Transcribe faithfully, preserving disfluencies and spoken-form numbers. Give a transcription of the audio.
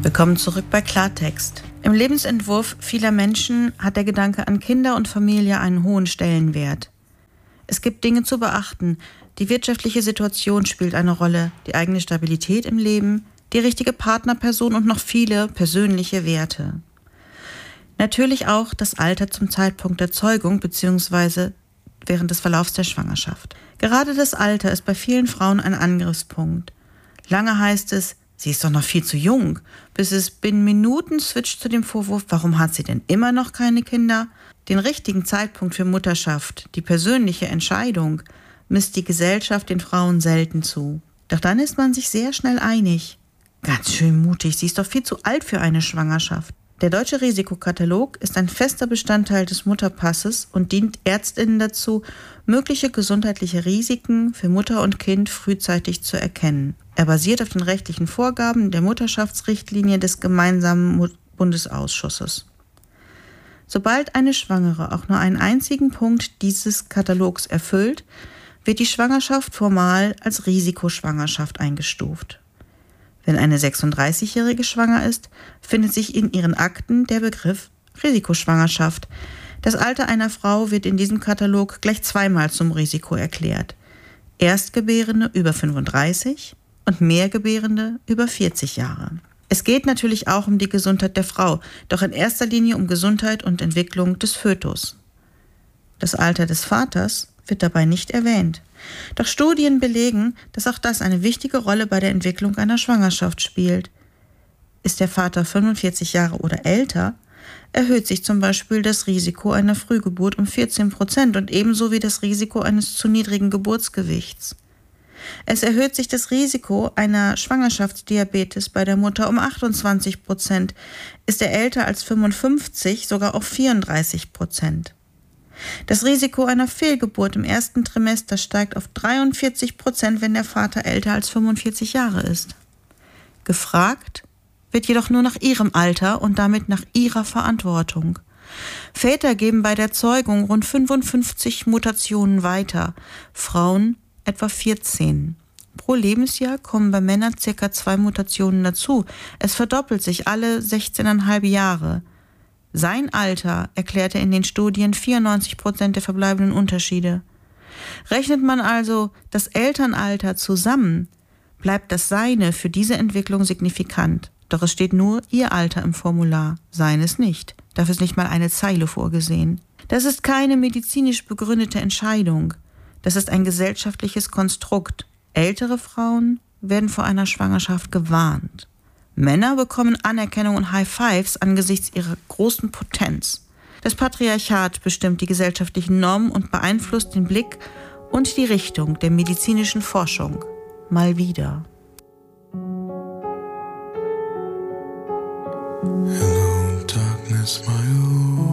Willkommen zurück bei Klartext. Im Lebensentwurf vieler Menschen hat der Gedanke an Kinder und Familie einen hohen Stellenwert. Es gibt Dinge zu beachten. Die wirtschaftliche Situation spielt eine Rolle, die eigene Stabilität im Leben, die richtige Partnerperson und noch viele persönliche Werte. Natürlich auch das Alter zum Zeitpunkt der Zeugung bzw. während des Verlaufs der Schwangerschaft. Gerade das Alter ist bei vielen Frauen ein Angriffspunkt. Lange heißt es, sie ist doch noch viel zu jung, bis es binnen Minuten switcht zu dem Vorwurf, warum hat sie denn immer noch keine Kinder? Den richtigen Zeitpunkt für Mutterschaft, die persönliche Entscheidung, misst die Gesellschaft den Frauen selten zu. Doch dann ist man sich sehr schnell einig. Ganz schön mutig, sie ist doch viel zu alt für eine Schwangerschaft. Der deutsche Risikokatalog ist ein fester Bestandteil des Mutterpasses und dient ÄrztInnen dazu, mögliche gesundheitliche Risiken für Mutter und Kind frühzeitig zu erkennen. Er basiert auf den rechtlichen Vorgaben der Mutterschaftsrichtlinie des gemeinsamen Bundesausschusses. Sobald eine Schwangere auch nur einen einzigen Punkt dieses Katalogs erfüllt, wird die Schwangerschaft formal als Risikoschwangerschaft eingestuft. Wenn eine sechsunddreißigjährige schwanger ist, findet sich in ihren Akten der Begriff Risikoschwangerschaft. Das Alter einer Frau wird in diesem Katalog gleich zweimal zum Risiko erklärt. Erstgebärende über fünfunddreißig und Mehrgebärende über vierzig Jahre. Es geht natürlich auch um die Gesundheit der Frau, doch in erster Linie um Gesundheit und Entwicklung des Fötus. Das Alter des Vaters wird dabei nicht erwähnt. Doch Studien belegen, dass auch das eine wichtige Rolle bei der Entwicklung einer Schwangerschaft spielt. Ist der Vater fünfundvierzig Jahre oder älter, erhöht sich zum Beispiel das Risiko einer Frühgeburt um vierzehn Prozent und ebenso wie das Risiko eines zu niedrigen Geburtsgewichts. Es erhöht sich das Risiko einer Schwangerschaftsdiabetes bei der Mutter um achtundzwanzig Prozent, ist er älter als fünfundfünfzig sogar auf vierunddreißig Prozent. Das Risiko einer Fehlgeburt im ersten Trimester steigt auf dreiundvierzig Prozent, wenn der Vater älter als fünfundvierzig Jahre ist. Gefragt wird jedoch nur nach ihrem Alter und damit nach ihrer Verantwortung. Väter geben bei der Zeugung rund fünfundfünfzig Mutationen weiter, Frauen etwa vierzehn. Pro Lebensjahr kommen bei Männern ca. zwei Mutationen dazu. Es verdoppelt sich alle sechzehneinhalb Jahre. Sein Alter erklärte in den Studien vierundneunzig Prozent der verbleibenden Unterschiede. Rechnet man also das Elternalter zusammen, bleibt das Seine für diese Entwicklung signifikant. Doch es steht nur ihr Alter im Formular, seines nicht. Dafür ist nicht mal eine Zeile vorgesehen. Das ist keine medizinisch begründete Entscheidung. Das ist ein gesellschaftliches Konstrukt. Ältere Frauen werden vor einer Schwangerschaft gewarnt. Männer bekommen Anerkennung und High Fives angesichts ihrer großen Potenz. Das Patriarchat bestimmt die gesellschaftlichen Normen und beeinflusst den Blick und die Richtung der medizinischen Forschung. Mal wieder. Hello, darkness, my old